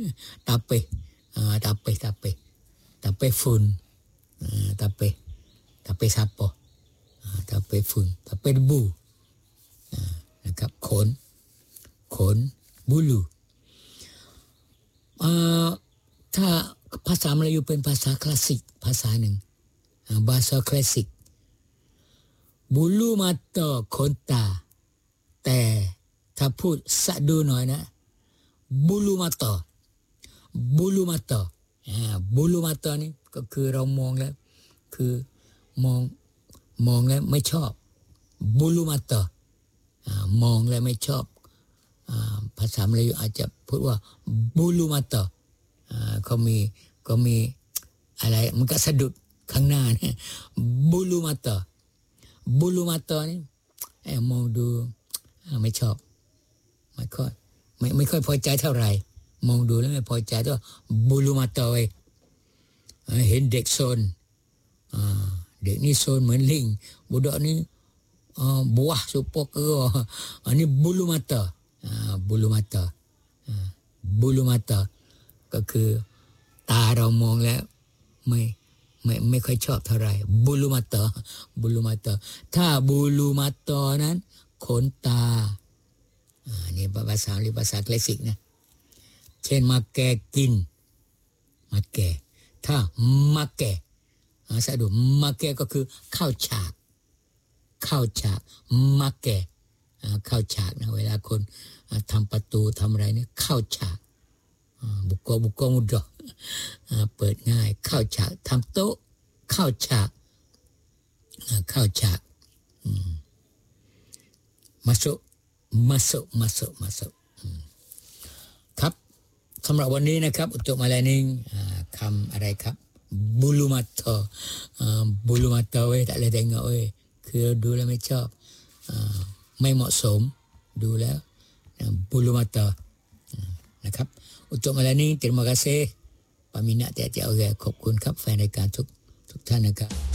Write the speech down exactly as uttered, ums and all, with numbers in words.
tape uh, tape tape tape ฝุ่น uh, tape tape sampah uh, tape ฝุ่น tape debu uh, นะครับขนขน bulu เอ่อถ้าภาษามลายูเป็นภาษาคลาสสิกภาษาหนึ่งภาษาคลาสสิก bulu mata ขนตาแต่ถ้าพูดสะดูหน่อยนะ bulu mata bulu mata อ่า bulu mata นี่ก็คือเรามองแล้วคือมองมองแล้วไม่ชอบ bulu mata อ่ามองแล้วไม่ชอบอ่าภาษามลายูอาจจะพูดว่า bulu mata อ่าเขามีก็มีอะไรมันก็สะดุดข้างหน้าเนี่ย bulu mata bulu mata นี่เอ้มองดูไม่ชอบไม่ค่อยไม่ไม่ค่อยพอใจเท่าไหร่มองดูแล้วไม่พอใจตัว bulu mata เว้ยเห็นเด็กโซนอ่าเด็กนี่โซนเหมือนลิงบุดอกนี่อ่าบุah supok เอออันนี้ bulu mata อ่า bulu mata อ่า bulu mata ก็คือตาเรามองแล้วไม่ไม่ไม่ค่อยชอบเท่าไหร่ bulu mata bulu mata ถ้า bulu mata นั้นขนตาอ่านี่ภาษาหรือภาษาคลาสสิกนะเช่นมาแกกินมาแกถ้ามาแกอ่าสะดุมาแกก็คือเข้าฉากเข้าฉากมาแกอ่าเข้าฉากนะเวลาคนทำประตูทำอะไรเนี่ยเข้าฉากบุกโกบุกโกมุดเปิดง่ายเข้าฉากทำโต๊ะเข้าฉากเข้าฉากmasuk masuk masuk masuk ครับสำหรับวันนี้นะครับอุตุมาแลนิงคำอะไรครับ bulu mata bulu mata เว้ยtak boleh tengok เว้ยคือดูแล้วไม่ชอบไม่เหมาะสมดูแล้ว bulu mata นะครับอุตุมาแลนิง terima kasih ปามินะแต่ๆขอบคุณครับแฟนรายการทุกทุกท่านนะครับ